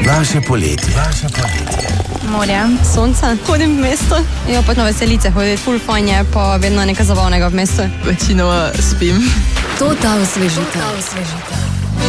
Vaše poletje. Morje, sonce, hodim v mesto. Jo, pač na veselice hoditi, ful fajn je, pa vedno nekaj zabavnega v mestu. Večinoma spim. Total osvežitev.